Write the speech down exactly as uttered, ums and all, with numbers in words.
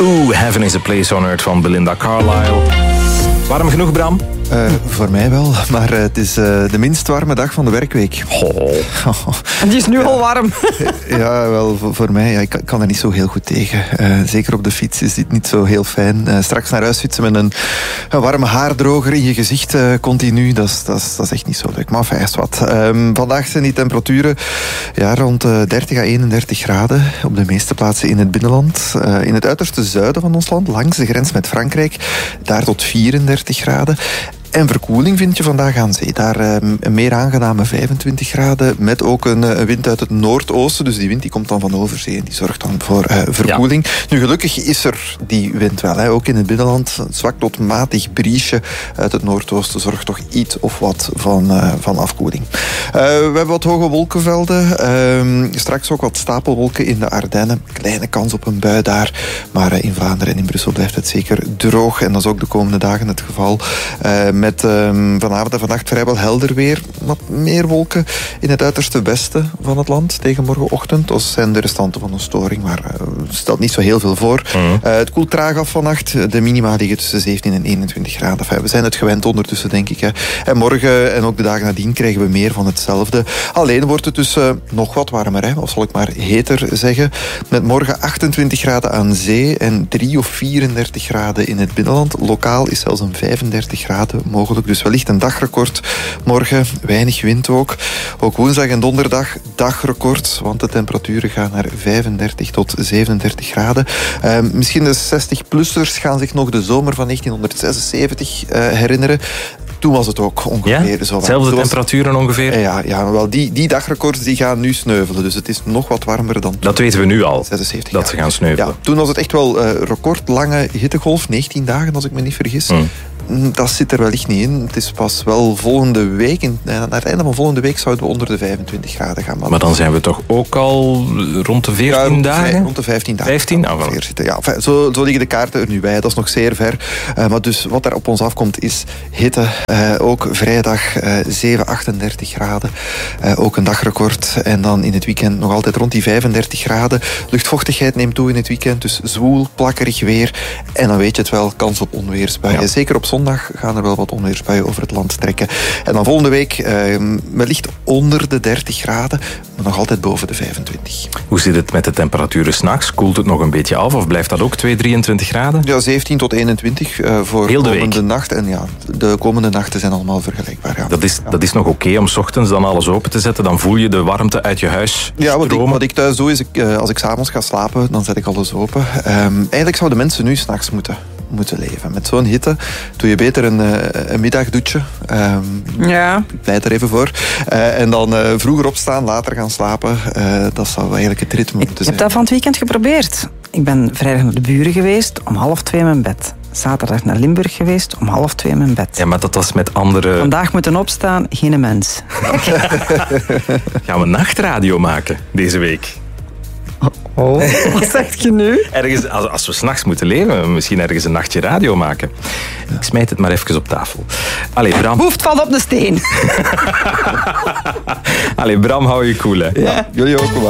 Ooh, Heaven is a Place on Earth van Belinda Carlisle. Warm genoeg, Bram? Uh, voor mij wel, maar uh, het is uh, de minst warme dag van de werkweek. Oh. En die is nu ja. al warm. Ja, wel, voor, voor mij, ja, ik kan, kan er niet zo heel goed tegen. Uh, zeker op de fiets is dit niet zo heel fijn. Uh, straks naar huis fietsen met een, een warme haardroger in je gezicht uh, continu, dat is, dat, is, dat is echt niet zo leuk. Maar enfin, is wat. Um, vandaag zijn die temperaturen ja, rond uh, dertig à eenendertig graden op de meeste plaatsen in het binnenland. Uh, in het uiterste zuiden van ons land, langs de grens met Frankrijk, daar tot vierendertig graden. En verkoeling vind je vandaag aan zee. Daar uh, een meer aangename vijfentwintig graden met ook een, een wind uit het noordoosten. Dus die wind die komt dan van overzee en die zorgt dan voor uh, verkoeling. Ja. Nu, gelukkig is er die wind wel. Hè. Ook in het binnenland, een zwak tot matig briesje uit het noordoosten zorgt toch iets of wat van, uh, van afkoeling. Uh, we hebben wat hoge wolkenvelden. Uh, straks ook wat stapelwolken in de Ardennen. Kleine kans op een bui daar. Maar uh, in Vlaanderen en in Brussel blijft het zeker droog. En dat is ook de komende dagen het geval. Uh, Met um, vanavond en vannacht vrijwel helder weer. Wat meer wolken in het uiterste westen van het land tegen morgenochtend. Dat zijn de restanten van een storing, maar uh, stelt niet zo heel veel voor. Mm-hmm. Uh, het koelt traag af vannacht. De minima liggen tussen zeventien en eenentwintig graden. Enfin, we zijn het gewend ondertussen, denk ik. Hè. En morgen en ook de dagen nadien krijgen we meer van hetzelfde. Alleen wordt het dus uh, nog wat warmer, hè, of zal ik maar heter zeggen. Met morgen achtentwintig graden aan zee en drie of vierendertig graden in het binnenland. Lokaal is zelfs een vijfendertig graden mogelijk, dus wellicht een dagrecord. Morgen weinig wind ook. Ook woensdag en donderdag dagrecord, want de temperaturen gaan naar vijfendertig tot zevenendertig graden. Uh, misschien de zestig-plussers gaan zich nog de zomer van negentienhonderdzesenzeventig uh, herinneren. Toen was het ook ongeveer ja? zo warm. Zelfde temperaturen ongeveer? Ja, ja wel, die, die dagrecords die gaan nu sneuvelen. Dus het is nog wat warmer dan toen. Dat weten we nu al, zesenzeventig dat ze gaan sneuvelen. Ja, toen was het echt wel uh, recordlange hittegolf, negentien dagen als ik me niet vergis. Mm. Dat zit er wellicht niet in. Het is pas wel volgende week. En aan het einde van volgende week zouden we onder de vijfentwintig graden gaan. Maar, maar dan zijn we toch ook al rond de veertien ja, rond dagen? De, rond de vijftien dagen. vijftien? Oh, zitten. Ja, enfin, zo, zo liggen de kaarten er nu bij. Dat is nog zeer ver. Uh, maar dus wat er op ons afkomt is hitte. Uh, ook vrijdag uh, zeven, achtendertig graden. Uh, ook een dagrecord. En dan in het weekend nog altijd rond die vijfendertig graden. Luchtvochtigheid neemt toe in het weekend. Dus zwoel, plakkerig weer. En dan weet je het wel, kans op onweersbuien. Ja. Zeker op zondag gaan er wel wat onweersbuien over het land trekken. En dan volgende week uh, wellicht onder de dertig graden, maar nog altijd boven de vijfentwintig. Hoe zit het met de temperaturen 's nachts? Koelt het nog een beetje af of blijft dat ook twee, drieëntwintig graden? Ja, zeventien tot eenentwintig uh, voor Heel de komende week. nacht. En ja, de komende nachten zijn allemaal vergelijkbaar. Ja. Dat is, ja. dat is nog oké okay om 's ochtends dan alles open te zetten. Dan voel je de warmte uit je huis Ja, wat ik, stromen. wat ik thuis doe is, ik, uh, als ik 's avonds ga slapen, dan zet ik alles open. Um, eigenlijk zouden mensen nu 's nachts moeten moeten leven. Met zo'n hitte doe je beter een, een middagdouche. Um, ja. Ik pleit er even voor. Uh, en dan uh, vroeger opstaan, later gaan slapen. Uh, dat zou eigenlijk het ritme moeten zijn. Ik heb dat van het weekend geprobeerd. Ik ben vrijdag naar de buren geweest, om half twee in mijn bed. Zaterdag naar Limburg geweest, om half twee in mijn bed. Ja, maar dat was met andere... Vandaag moeten opstaan, geen mens. Gaan we nachtradio maken deze week? Oh, wat zeg je nu? Ergens, als, als we 's nachts moeten leven, misschien ergens een nachtje radio maken. Ik smijt het maar even op tafel. Allee, Bram. Hoeft valt op de steen. Allee, Bram, hou je koel, hè. Ja, jullie ook wel.